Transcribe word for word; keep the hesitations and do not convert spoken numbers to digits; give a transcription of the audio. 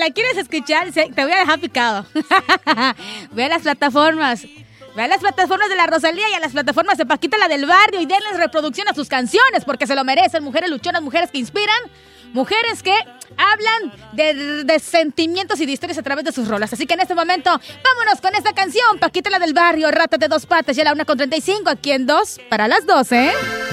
¿La quieres escuchar? Sí, te voy a dejar picado. Ve a las plataformas. Ve a las plataformas de la Rosalía y a las plataformas de Paquita, la del barrio, y denles reproducción a sus canciones, porque se lo merecen. Mujeres luchonas, mujeres que inspiran, mujeres que hablan de, de sentimientos y de historias a través de sus rolas. Así que en este momento, vámonos con esta canción, Paquita, la del barrio, Rata de dos patas, ya la una con treinta y cinco, aquí en dos para las doce.